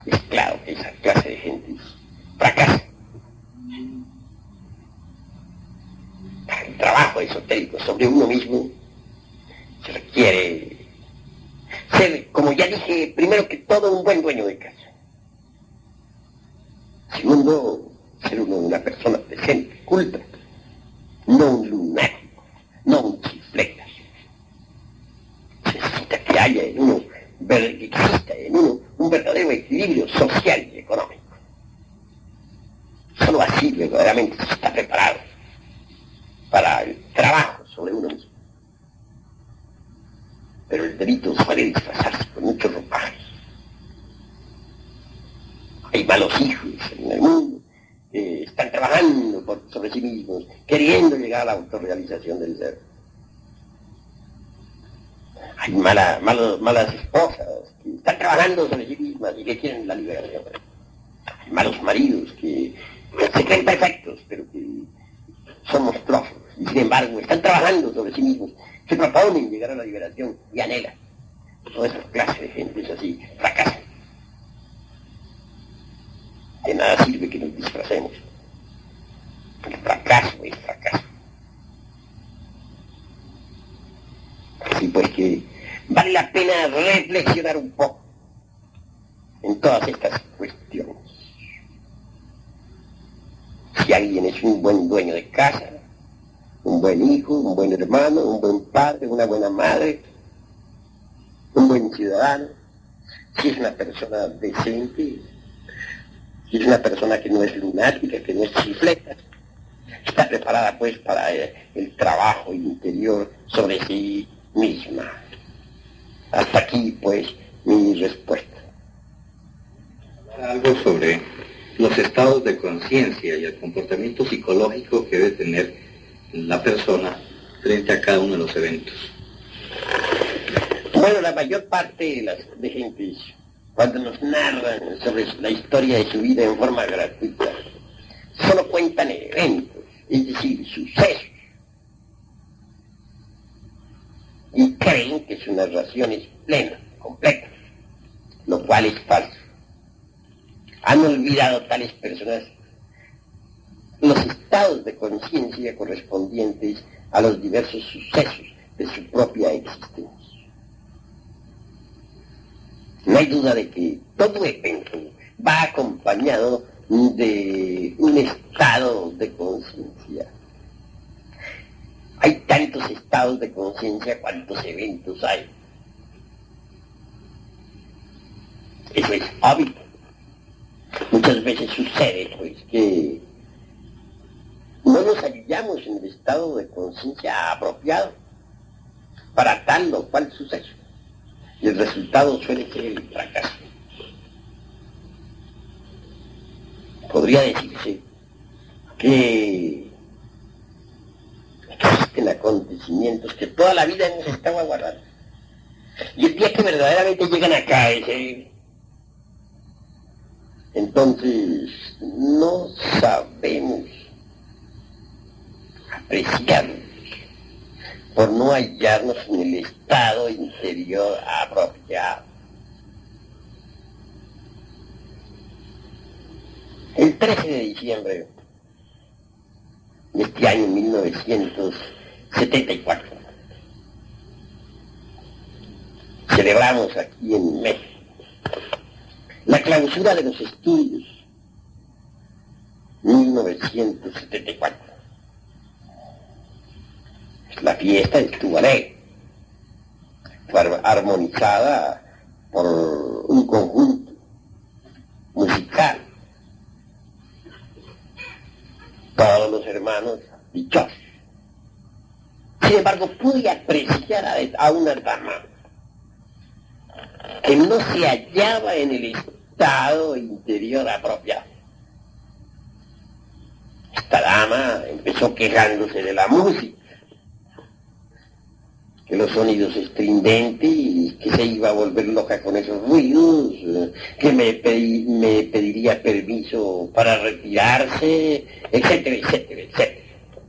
Es claro que esa clase de gente fracasa. El trabajo esotérico sobre uno mismo se requiere ser, como ya dije, primero que todo un buen dueño de casa. Segundo, ser uno una persona decente, culta, no un lunático, no un chifletas. Se necesita que haya en uno, que exista en uno un verdadero equilibrio social y económico. Solo así verdaderamente se está preparado para el trabajo sobre uno mismo. Pero el delito suele disfrazarse con muchos ropajes. Hay malos hijos en el mundo que están trabajando sobre sí mismos, queriendo llegar a la autorrealización del ser. Hay malas esposas que están trabajando sobre sí mismas y que quieren la liberación. Hay malos maridos que se creen perfectos, pero que son monstruosos y sin embargo están trabajando sobre sí mismos, se proponen llegar a la liberación y anhelan. Toda esa clase de gente es así, fracasan. De nada sirve que nos disfracemos. El fracaso es fracaso. Así pues que vale la pena reflexionar un poco en todas estas cuestiones. Si alguien es un buen dueño de casa, un buen hijo, un buen hermano, un buen padre, una buena madre, un buen ciudadano, si es una persona decente, si es una persona que no es lunática, que no es chifleta, está preparada pues para el trabajo interior sobre sí misma. Hasta aquí pues mi respuesta. Algo sobre los estados de conciencia y el comportamiento psicológico que debe tener la persona frente a cada uno de los eventos. Bueno, la mayor parte de gente, cuando nos narran sobre la historia de su vida en forma gratuita, solo cuentan eventos, es decir, sucesos, y creen que su narración es plena, completa, lo cual es falso. Han olvidado tales personas los estados de conciencia correspondientes a los diversos sucesos de su propia existencia. No hay duda de que todo evento va acompañado de un estado de conciencia. Hay tantos estados de conciencia cuantos eventos hay. Eso es obvio. Muchas veces sucede, pues, que no nos hallamos en el estado de conciencia apropiado para tal o cual suceso. Y el resultado suele ser el fracaso. Podría decirse que existen acontecimientos que toda la vida hemos estado aguardando. Y el día que verdaderamente llegan a caer, entonces no sabemos apreciarlos por no hallarnos en el estado interior apropiado. El 13 de diciembre de este año 1974 celebramos aquí en México la clausura de los estudios 1974. La fiesta estuvo alegre, fue armonizada por un conjunto musical. Todos los hermanos dichosos. Sin embargo, pude apreciar a una dama que no se hallaba en el estado interior apropiado. Esta dama empezó quejándose de la música, que los sonidos estridentes, que se iba a volver loca con esos ruidos, que me pediría permiso para retirarse, etcétera, etcétera, etcétera.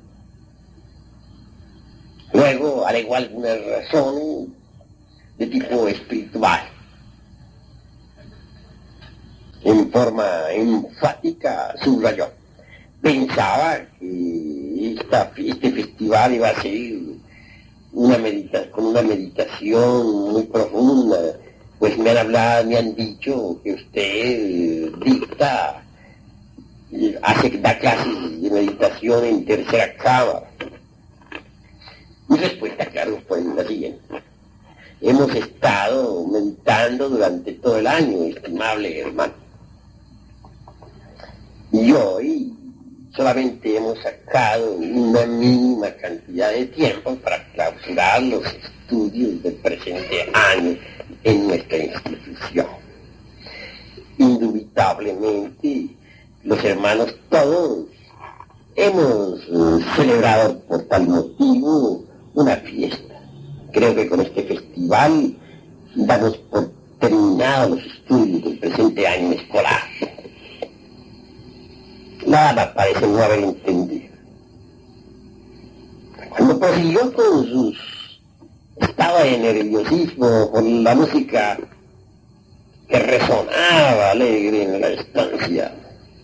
Luego alegó algunas razones de tipo espiritual. en forma enfática subrayó. Pensaba que este festival iba a ser con una meditación muy profunda, pues me han hablado, me han dicho que usted da clases de meditación en tercera cámara. Mi respuesta, claro, fue la siguiente. Hemos estado meditando durante todo el año, estimable hermano. Y hoy solamente hemos sacado una mínima cantidad de tiempo para clausurar los estudios del presente año en nuestra institución. Indubitablemente, los hermanos todos hemos celebrado por tal motivo una fiesta. Creo que con este festival damos por terminados los estudios del presente año escolar. Nada parece no haber entendido. Cuando prosiguió con sus estados de nerviosismo con la música que resonaba alegre en la estancia,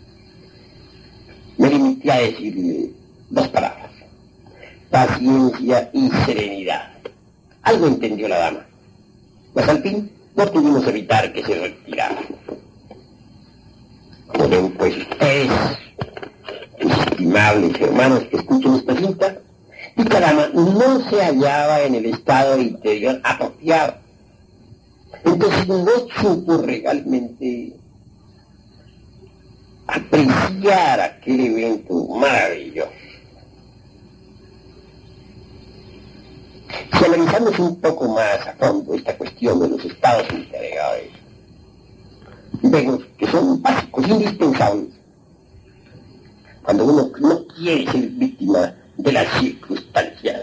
me limité a decirle dos palabras: paciencia y serenidad. Algo entendió la dama, pues al fin no pudimos evitar que se retirara. Como ven pues ustedes, estimables hermanos que escuchen esta cinta, dicha dama no se hallaba en el estado interior apropiado. Entonces no supo realmente apreciar aquel evento maravilloso. Si analizamos un poco más a fondo esta cuestión de los estados interiores, vemos que son básicos, indispensables. Cuando uno no quiere ser víctima de las circunstancias,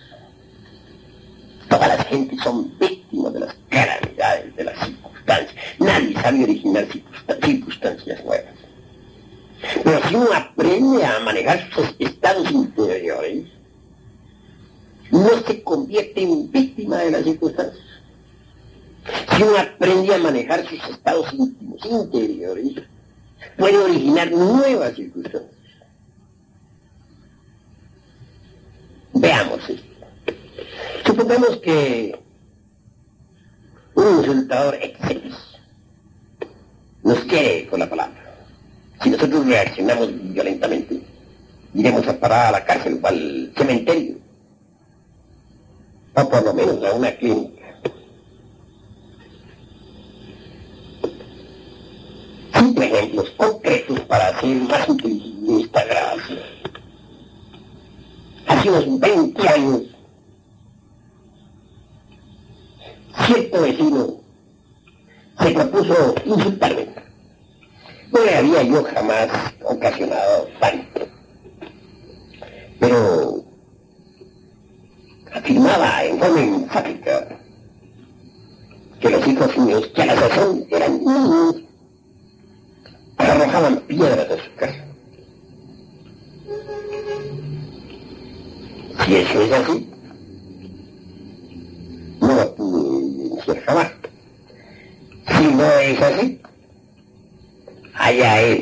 todas las gentes son víctimas de las calamidades de las circunstancias. Nadie sabe originar circunstancias nuevas. Pero si uno aprende a manejar sus estados interiores, no se convierte en víctima de las circunstancias. Si uno aprende a manejar sus estados íntimos, interiores, puede originar nuevas circunstancias. Veamos esto. Supongamos que un insultador exceso nos quiere con la palabra. Si nosotros reaccionamos violentamente, iremos a parar a la cárcel o al cementerio, o por lo menos a una clínica. Cinco ejemplos concretos para hacer más inteligible esta gracia. Hace unos 20 años, cierto vecino se propuso insultarme. No le había yo jamás ocasionado tanto, pero afirmaba en forma enfática que los hijos míos, que a la sazón eran niños, arrojaban piedras de su casa. Si eso es así, no lo pude decir jamás. Si no es así, allá él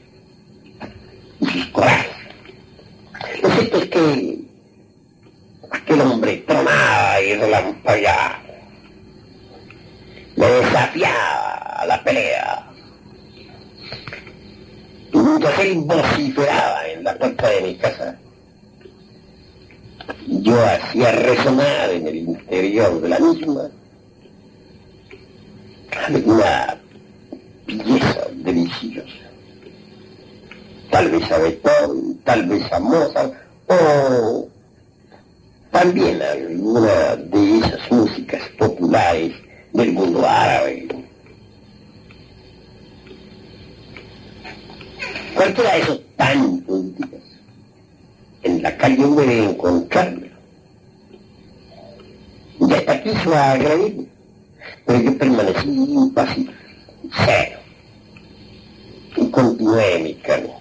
y sus corajes. Lo cierto es que aquel hombre tronaba y relampagueaba, me desafiaba a la pelea. Y mientras él vociferaba en la puerta de mi casa, yo hacía resonar en el interior de la misma una pieza deliciosa. Tal vez a Beethoven, tal vez a Mozart, o también alguna de esas músicas populares del mundo árabe. Cualquiera de esos tantos días, en la calle hube de encontrarme. Y hasta quiso agredirme, pero yo permanecí impasible, cero, y continué mi camino.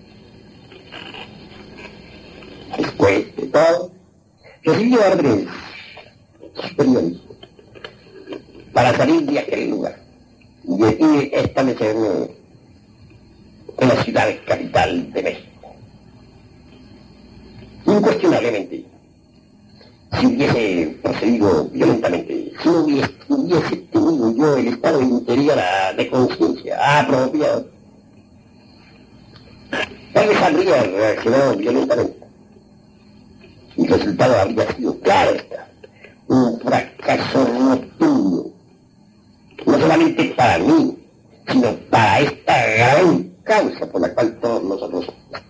Después de todo, recibí órdenes superiores para salir de aquel lugar. y establecerme en la ciudad capital de México. Incuestionablemente, si hubiese procedido violentamente, si no hubiese tenido yo el estado interior de conciencia apropiado, tal vez habría reaccionado violentamente. El resultado habría sido, claro está, un fracaso rotundo, no solamente para mí, sino para esta gran causa por la cual todos nosotros